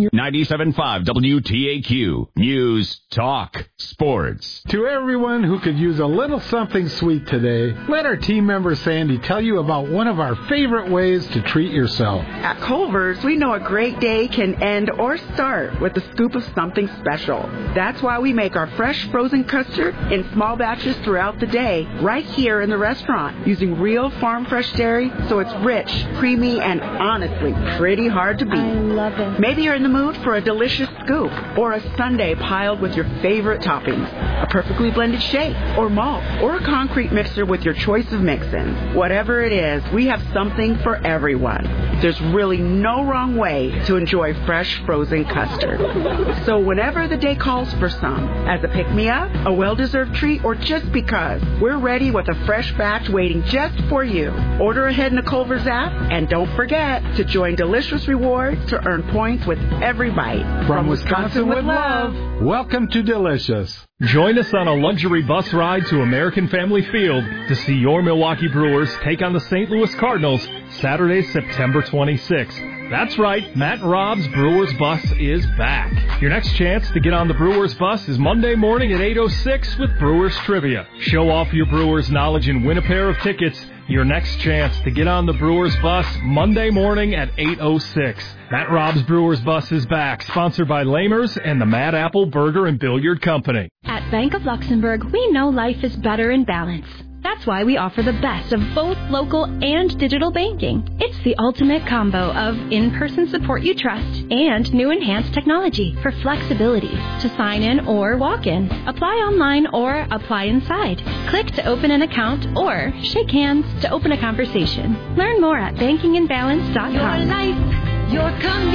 97.5 WTAQ. News, talk, sports. To everyone who could use a little something sweet today, let our team member Sandy tell you about one of our favorite ways to treat yourself. At Culver's, we know a great day can end or start with a scoop of something special. That's why we make our fresh frozen custard in small batches throughout the day, right here in the restaurant, using real farm fresh dairy, so it's rich, creamy, and honestly pretty hard to beat. I love it. Maybe you're in the mood for a delicious scoop or a sundae piled with your favorite toppings, a perfectly blended shake or malt, or a concrete mixer with your choice of mix-ins. Whatever it is, we have something for everyone. There's really no wrong way to enjoy fresh frozen custard. So whenever the day calls for some, as a pick-me-up, a well-deserved treat, or just because, we're ready with a fresh batch waiting just for you. Order ahead in the Culver's app, and don't forget to join Delicious Rewards to earn points with every bite. From Wisconsin with love, welcome to Delicious. Join us on a luxury bus ride to American Family Field to see your Milwaukee Brewers take on the St. Louis Cardinals Saturday, September 26th. That's right, Matt Rob's Brewers Bus is back. Your next chance to get on the Brewers Bus is Monday morning at 8:06 with Brewers Trivia. Show off your Brewers knowledge and win a pair of tickets. Your next chance to get on the Brewers Bus Monday morning at 8:06. Matt Rob's Brewers Bus is back, sponsored by Lamers and the Mad Apple Burger and Billiard Company. At Bank of Luxembourg, we know life is better in balance. That's why we offer the best of both local and digital banking. It's the ultimate combo of in-person support you trust and new enhanced technology for flexibility to sign in or walk in, apply online or apply inside, click to open an account, or shake hands to open a conversation. Learn more at bankinginbalance.com. Your life, your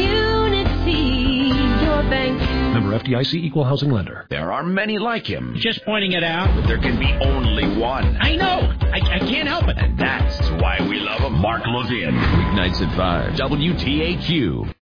community, your bank. Member FDIC, Equal Housing Lender. There are many like him. Just pointing it out. But there can be only one. I know. I can't help it. And that's why we love him. Mark Levin. Weeknights at 5. WTAQ.